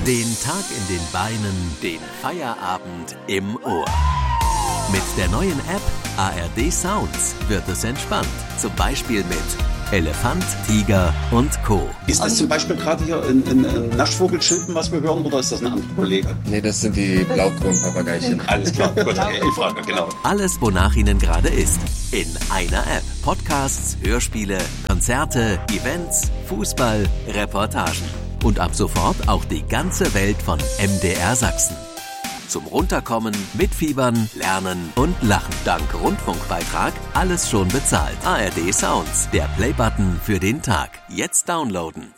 Den Tag in den Beinen, den Feierabend im Ohr. Mit der neuen App ARD Sounds wird es entspannt. Zum Beispiel mit Elefant, Tiger und Co. Ist das zum Beispiel gerade hier ein Naschvogelschilpen, was wir hören, oder ist das ein anderer Kollege? Nee, das sind die Blaugrundpapageichen. Alles klar, gut, okay, ich frage, genau. Alles, wonach Ihnen gerade ist. In einer App. Podcasts, Hörspiele, Konzerte, Events, Fußball, Reportagen. Und ab sofort auch die ganze Welt von MDR Sachsen. Zum Runterkommen, Mitfiebern, Lernen und Lachen. Dank Rundfunkbeitrag alles schon bezahlt. ARD Sounds, der Playbutton für den Tag. Jetzt downloaden.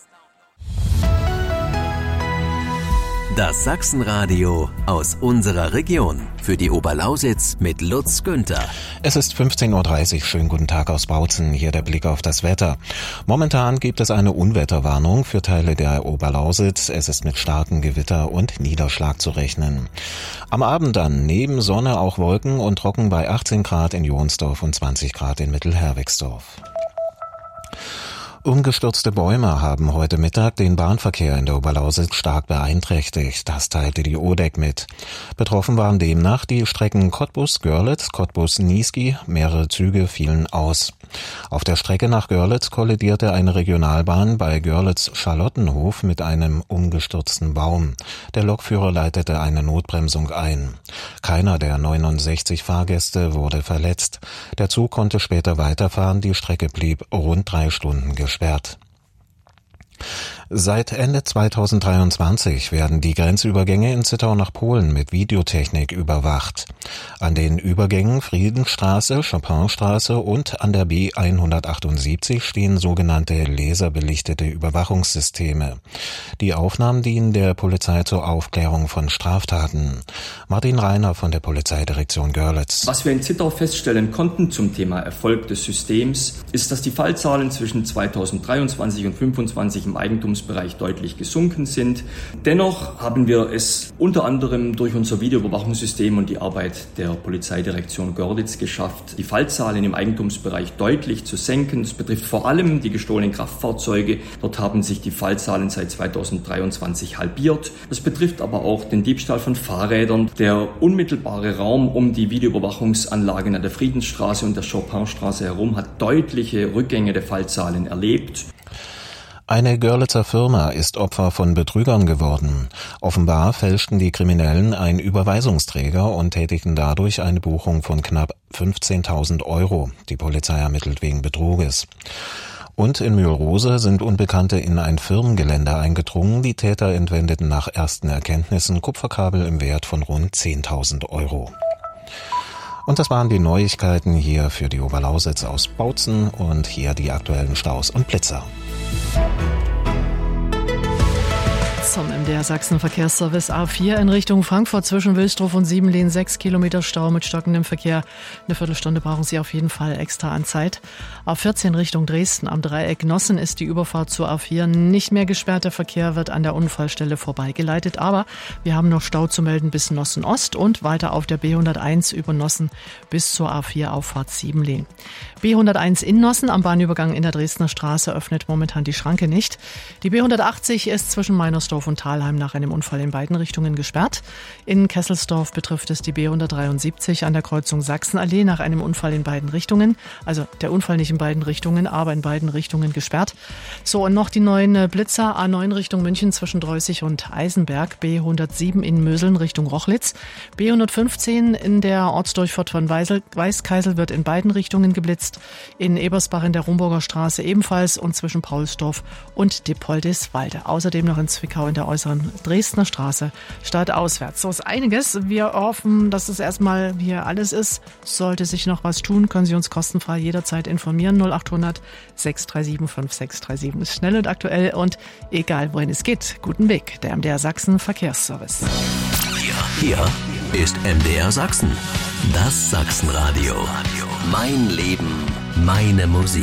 Das Sachsenradio aus unserer Region. Für die Oberlausitz mit Lutz Günther. Es ist 15.30 Uhr. Schönen guten Tag aus Bautzen. Hier der Blick auf das Wetter. Momentan gibt es eine Unwetterwarnung für Teile der Oberlausitz. Es ist mit starkem Gewitter und Niederschlag zu rechnen. Am Abend dann neben Sonne auch Wolken und trocken bei 18 Grad in Johnsdorf und 20 Grad in Mittelherwigsdorf. Umgestürzte Bäume haben heute Mittag den Bahnverkehr in der Oberlausitz stark beeinträchtigt. Das teilte die ODEC mit. Betroffen waren demnach die Strecken Cottbus-Görlitz, Cottbus-Niesky. Mehrere Züge fielen aus. Auf der Strecke nach Görlitz kollidierte eine Regionalbahn bei Görlitz-Charlottenhof mit einem umgestürzten Baum. Der Lokführer leitete eine Notbremsung ein. Keiner der 69 Fahrgäste wurde verletzt. Der Zug konnte später weiterfahren. Die Strecke blieb rund 3 Stunden gesperrt. Seit Ende 2023 werden die Grenzübergänge in Zittau nach Polen mit Videotechnik überwacht. An den Übergängen Friedenstraße, Chopinstraße und an der B178 stehen sogenannte laserbelichtete Überwachungssysteme. Die Aufnahmen dienen der Polizei zur Aufklärung von Straftaten. Martin Reiner von der Polizeidirektion Görlitz. Was wir in Zittau feststellen konnten zum Thema Erfolg des Systems, ist, dass die Fallzahlen zwischen 2023 und 2025 im Eigentumsbereich deutlich gesunken sind. Dennoch haben wir es unter anderem durch unser Videoüberwachungssystem und die Arbeit der Polizeidirektion Görlitz geschafft, die Fallzahlen im Eigentumsbereich deutlich zu senken. Das betrifft vor allem die gestohlenen Kraftfahrzeuge. Dort haben sich die Fallzahlen seit 2023 halbiert. Das betrifft aber auch den Diebstahl von Fahrrädern. Der unmittelbare Raum um die Videoüberwachungsanlagen an der Friedensstraße und der Chopinstraße herum hat deutliche Rückgänge der Fallzahlen erlebt. Eine Görlitzer Firma ist Opfer von Betrügern geworden. Offenbar fälschten die Kriminellen einen Überweisungsträger und tätigten dadurch eine Buchung von knapp 15.000 €. Die Polizei ermittelt wegen Betruges. Und in Mühlrose sind Unbekannte in ein Firmengelände eingedrungen. Die Täter entwendeten nach ersten Erkenntnissen Kupferkabel im Wert von rund 10.000 €. Und das waren die Neuigkeiten hier für die Oberlausitz aus Bautzen und hier die aktuellen Staus und Blitzer. Zum MDR Sachsen Verkehrsservice A4 in Richtung Frankfurt zwischen Wilsdruff und Siebenlehn 6 Kilometer Stau mit stockendem Verkehr. Eine Viertelstunde brauchen Sie auf jeden Fall extra an Zeit. A14 Richtung Dresden am Dreieck Nossen ist die Überfahrt zur A4 nicht mehr gesperrt. Der Verkehr wird an der Unfallstelle vorbeigeleitet. Aber wir haben noch Stau zu melden bis Nossen Ost und weiter auf der B101 über Nossen bis zur A4 Auffahrt Siebenlehn. B101 in Nossen am Bahnübergang in der Dresdner Straße öffnet momentan die Schranke nicht. Die B180 ist zwischen Meinersdorf und Thalheim nach einem Unfall in beiden Richtungen gesperrt. In Kesselsdorf betrifft es die B173 an der Kreuzung Sachsenallee nach einem Unfall in beiden Richtungen. Also der Unfall nicht in beiden Richtungen, aber in beiden Richtungen gesperrt. So, und noch die neuen Blitzer A9 Richtung München zwischen Dreußig und Eisenberg, B107 in Möseln Richtung Rochlitz, B115 in der Ortsdurchfahrt von Weißkeisel wird in beiden Richtungen geblitzt, in Ebersbach in der Rumburger Straße ebenfalls und zwischen Paulsdorf und Dippoldiswalde. Außerdem noch in Zwickau in der äußeren Dresdner Straße stadtauswärts. So ist einiges. Wir hoffen, dass es erstmal hier alles ist. Sollte sich noch was tun, können Sie uns kostenfrei jederzeit informieren. 0800 637 5637 ist schnell und aktuell und egal wohin es geht. Guten Weg, der MDR Sachsen Verkehrsservice. Hier ist MDR Sachsen. Das Sachsenradio. Mein Leben, meine Musik.